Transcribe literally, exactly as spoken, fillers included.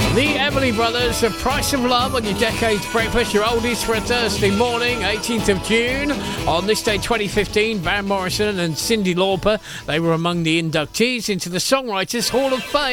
The Everly Brothers, The Price of Love on your Decades Breakfast, your oldies for a Thursday morning, eighteenth of June. On this day, twenty fifteen, Van Morrison and Cyndi Lauper, they were among the inductees into the Songwriters Hall of Fame.